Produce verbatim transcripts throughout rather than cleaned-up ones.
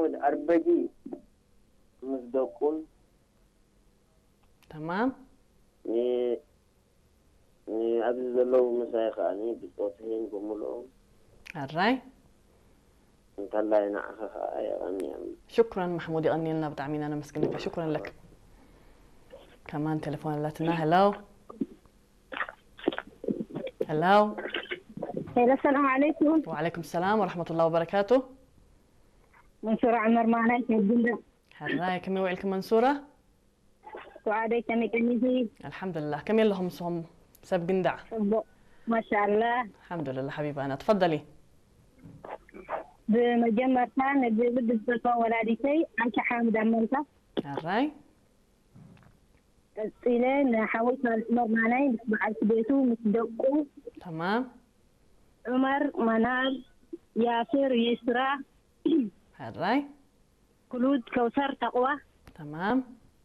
محمد أربجي مصدقون. تمام. إيه إيه أبز الله مسايخاني بصوتين بملؤهم. الراي. انت الله ينعخها يا غني. شكرا محمود يغني لنا بدعمين انا مسكنك. شكرا لك. كمان تليفون لاتنا. هلو هلو. هلا السلام عليكم. وعليكم السلام ورحمة الله وبركاته. منصورة عمر معنا الجندة. هراي كم يوعلكم منصورة؟ وعادي كم يكنيزي. الحمد لله. كم يلهم صهم سب جندع؟ ما شاء الله. الحمد لله حبيبة أنا. تفضلي. بمجمع ثاني ببدأ السلطان ولادتي أنت حامد عملتها. هراي. إلين حاولت الأمر معنا بعد بيته مصدقوا. تمام. عمر منال ياسر يسرى. هراي. خلود كوثر تقوى. تمام.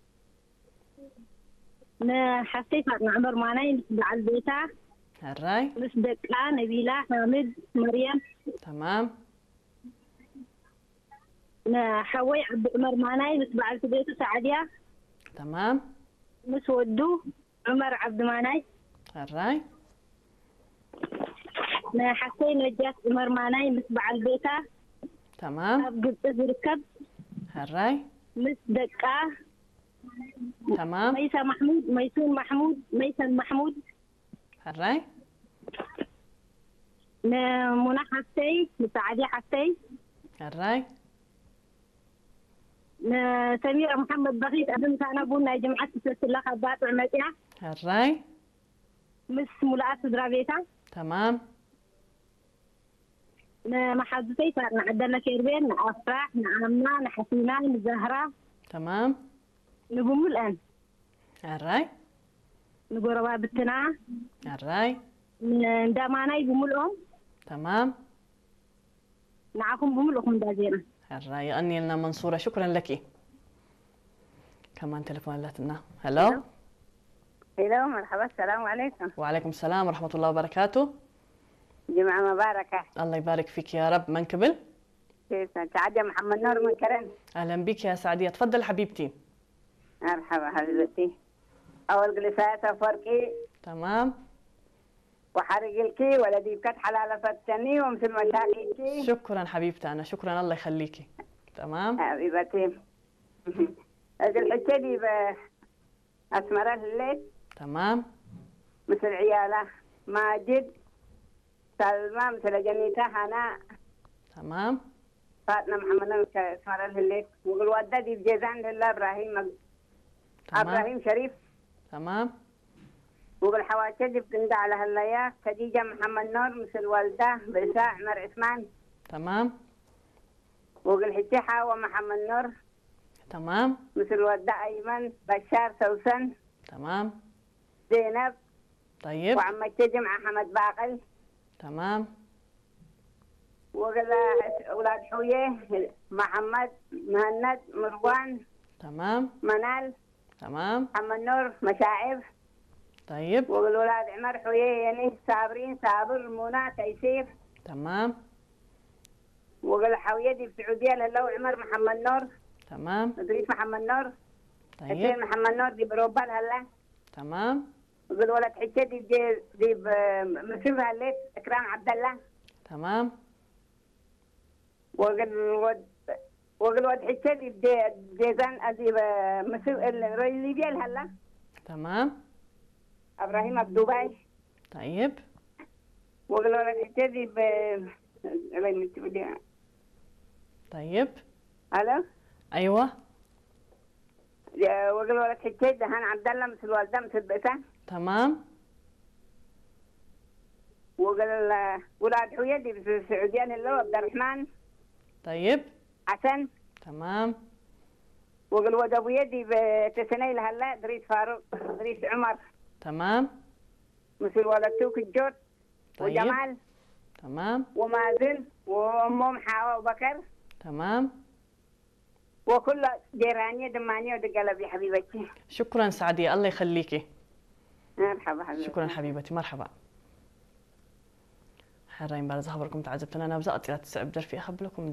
نا حسيت مع عمر معنا بعد بيته. هراي. مصدقة نبيلة حامد مريم. تمام. نا حوي عبد عمر معنا بس بعد بيته سعدية. تمام. مسودو عمر عبد ماناي. هراي. نا حسين وجات عمر ماناي مس بعد بيته. تمام. أبقى تركب. هراي. مس دقة. تمام. ميسا محمود ميسون محمود ميسا محمود. هراي. نا منى حسي مساعدة حسي. هراي. نا سميرة محمد بغيت أبن كان أبونا جمعة سلسلة خبات وعمتها. هراي. مس ملاءة درابيتا. تمام. نا محادثي صار عندنا كيربين أفراح نعمنا نحسينا نزهرة. تمام. نقوم الآن. هراي. نقول روابطنا. هراي. ندامانا يبملهم. تمام. نعاكم بملكم دازينا. هراي يغني لنا منصورة. شكرا لك. كمان تليفون لاتنا. هلو. هلو مرحبا. السلام عليكم. وعليكم السلام ورحمة الله وبركاته. جمعة مباركة. الله يبارك فيك يا رب. من قبل؟ كيفك؟ سعدية محمد نور من كرن. أهلا بك يا سعدية. تفضل حبيبتي. مرحبا حبيبتي. أول جلسات فرقي. تمام. وحرق الكي ولدي بكت حلالة فتني ومثل مشاكلكي. شكرا حبيبتي أنا. شكرا الله يخليكي. تمام. حبيبتي. أجل حكي بأسمر الليل. تمام. مثل عيالة ماجد سلمى مثل جنيتها هناء. تمام. فاطمة محمد نور أسمر الليل. وقل وددي بجيزان لله إبراهيم مج... إبراهيم شريف. تمام. وقل حواشد بقندع على هالليا خديجة محمد نور مثل والده بإساء عمر عثمان. تمام. وقل حتيحة ومحمد نور. تمام. مثل والده أيمن بشار سوسن. تمام. زينب. طيب. وعم التجمع حمد باقل. تمام. وقل أولاد حويه محمد مهند مروان. تمام. منال. تمام. محمد نور مشاعر. طيب. وقل أولاد عمر حويه يعني صابرين صابر منى تيسير. تمام. وقل حويدي في السعودية للو عمر محمد نور. تمام. إدريس محمد نور. طيب. حسين محمد نور دي بروبال هلا. تمام. وقل ولد حجة دي دي, دي بمسيبها الليل إكرام عبد الله. تمام. وقل ود وقل ود حجة دي دي ديزان دي مسيب اللي ديال هلا. تمام. إبراهيم عبد دبي. طيب. وقل ولد حجة دي ب طيب. الو. ايوه. وقل ولد حجة دهان عبد الله مثل والده مثل بئسة. تمام. وقل ولاد حويدي في السعودية اللي هو عبد الرحمن. طيب. حسن. تمام. وقل ود ابو يدي بتسنيل هلا دريس فاروق دريس عمر. تمام. مثل ولد توك الجود. طيب. وجمال. تمام. ومازن وامهم حواء وبكر. تمام. وكل جيرانية دمانية ودقلبي حبيبتي. شكرا سعدية الله يخليكي. مرحبا حبيبتي. شكرا حبيبتي. مرحبا. حراين بارز خبركم تعذبتنا انا بزقت لا تسعب في اخبركم